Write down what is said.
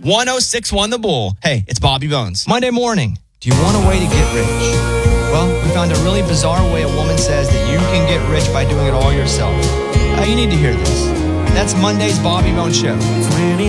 1061 The Bull. Hey, it's Bobby Bones. Monday morning. Do you want a way to get rich? Well, we found a really bizarre way a woman says that you can get rich by doing it all yourself. You need to hear this. That's Monday's Bobby Bones Show.